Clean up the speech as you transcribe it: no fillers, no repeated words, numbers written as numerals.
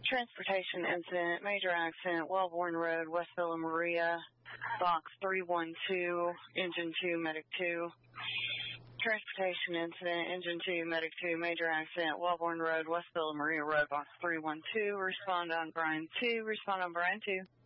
Transportation incident, major accident, Wellborn Road, West Villa Maria, box 312, engine 2, medic 2. Transportation incident, engine 2, medic 2, major accident, Wellborn Road, West Villa Maria Road, box 312. Respond on Brian 2. Respond on Brian 2.